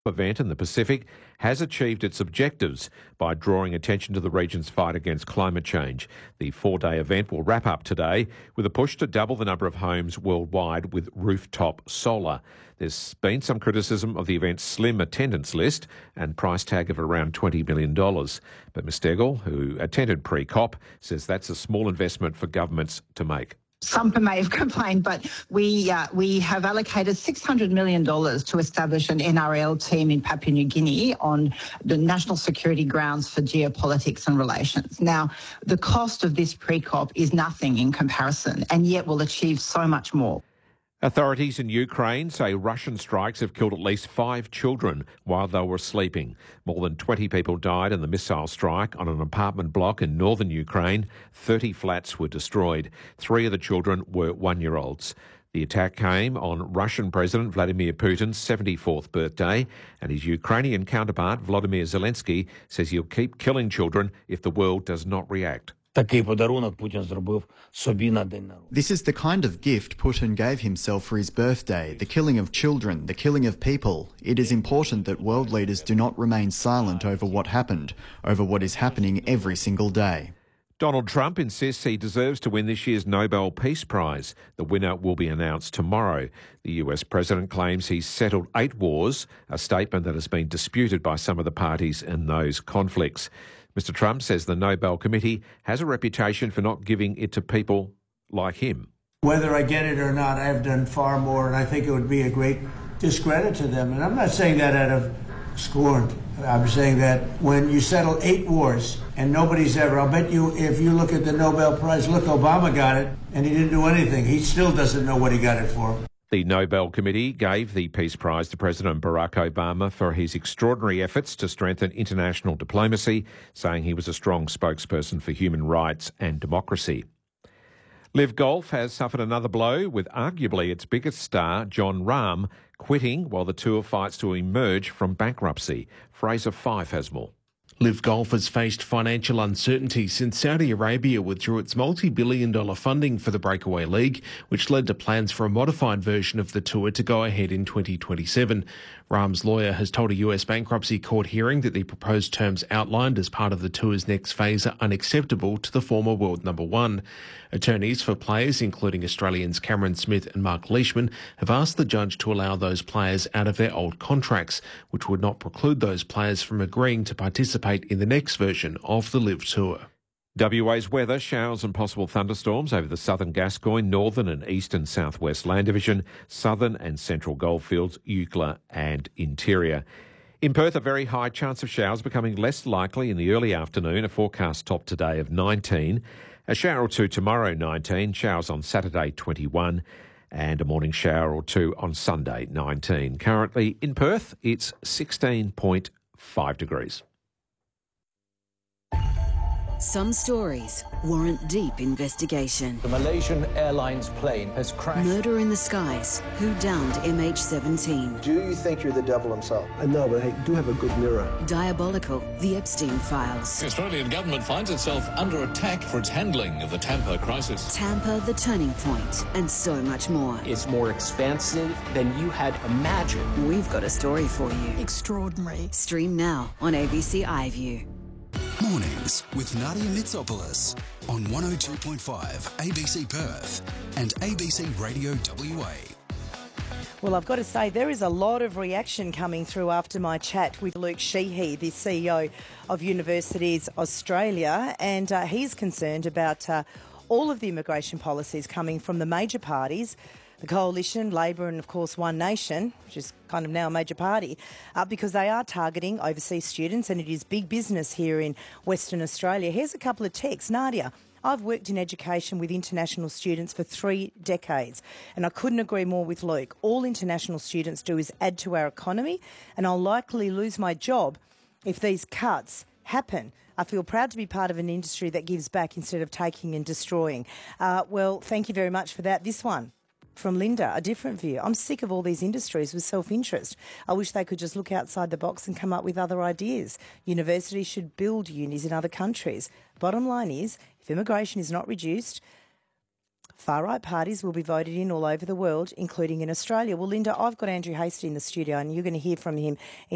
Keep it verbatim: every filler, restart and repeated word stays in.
event in the Pacific has achieved its objectives by drawing attention to the region's fight against climate change. The four-day event will wrap up today with a push to double the number of homes worldwide with rooftop solar. There's been some criticism of the event's slim attendance list and price tag of around twenty million dollars. But Miz Stegall, who attended pre-COP, says that's a small investment for governments to make. Some may have complained, but we uh, we have allocated six hundred million dollars to establish an N R L team in Papua New Guinea on the national security grounds for geopolitics and relations. Now, the cost of this pre-COP is nothing in comparison, and yet will achieve so much more. Authorities in Ukraine say Russian strikes have killed at least five children while they were sleeping. More than twenty people died in the missile strike on an apartment block in northern Ukraine. thirty flats were destroyed. Three of the children were one-year-olds. The attack came on Russian President Vladimir Putin's seventy-fourth birthday, and his Ukrainian counterpart Volodymyr Zelensky says he'll keep killing children if the world does not react. This is the kind of gift Putin gave himself for his birthday, the killing of children, the killing of people. It is important that world leaders do not remain silent over what happened, over what is happening every single day. Donald Trump insists he deserves to win this year's Nobel Peace Prize. The winner will be announced tomorrow. The U S president claims he's settled eight wars, a statement that has been disputed by some of the parties in those conflicts. Mister Trump says the Nobel Committee has a reputation for not giving it to people like him. Whether I get it or not, I have done far more, and I think it would be a great discredit to them. And I'm not saying that out of scorn. I'm saying that when you settle eight wars and nobody's ever, I'll bet you if you look at the Nobel Prize, look, Obama got it and he didn't do anything. He still doesn't know what he got it for. The Nobel Committee gave the Peace Prize to President Barack Obama for his extraordinary efforts to strengthen international diplomacy, saying he was a strong spokesperson for human rights and democracy. Liv Golf has suffered another blow with arguably its biggest star, Jon Rahm, quitting while the tour fights to emerge from bankruptcy. Fraser Fife has more. Liv Golf has faced financial uncertainty since Saudi Arabia withdrew its multi-billion dollar funding for the Breakaway League, which led to plans for a modified version of the tour to go ahead in twenty twenty-seven. Rahm's lawyer has told a U S bankruptcy court hearing that the proposed terms outlined as part of the tour's next phase are unacceptable to the former world number one. Attorneys for players, including Australians Cameron Smith and Mark Leishman, have asked the judge to allow those players out of their old contracts, which would not preclude those players from agreeing to participate in the next version of the Live Tour. W A's weather, showers and possible thunderstorms over the southern Gascoyne, northern and eastern southwest land division, southern and central goldfields, Eucla and interior. In Perth, a very high chance of showers becoming less likely in the early afternoon, a forecast top today of nineteen. A shower or two tomorrow, nineteen. Showers on Saturday, twenty-one. And a morning shower or two on Sunday, nineteen. Currently in Perth, it's sixteen point five degrees. Some stories warrant deep investigation. The Malaysian Airlines plane has crashed. Murder in the skies. Who downed M H seventeen? Do you think you're the devil himself? I know, but I do have a good mirror. Diabolical. The Epstein Files. The Australian government finds itself under attack for its handling of the Tampa crisis. Tampa, the turning point, and so much more. It's more expansive than you had imagined. We've got a story for you. Extraordinary. Stream now on A B C iView. Mornings with Nadia Mitsopoulos on one oh two point five A B C Perth and A B C Radio W A. Well, I've got to say, there is a lot of reaction coming through after my chat with Luke Sheehy, the C E O of Universities Australia, and uh, he's concerned about uh, all of the immigration policies coming from the major parties, the Coalition, Labor and, of course, One Nation, which is kind of now a major party, uh, because they are targeting overseas students, and it is big business here in Western Australia. Here's a couple of texts. Nadia, I've worked in education with international students for three decades, and I couldn't agree more with Luke. All international students do is add to our economy, and I'll likely lose my job if these cuts happen. I feel proud to be part of an industry that gives back instead of taking and destroying. Uh, well, thank you very much for that. This one from Linda, a different view. I'm sick of all these industries with self-interest. I wish they could just look outside the box and come up with other ideas. Universities should build unis in other countries. Bottom line is, if immigration is not reduced, far-right parties will be voted in all over the world, including in Australia. Well, Linda, I've got Andrew Hastie in the studio, and you're going to hear from him in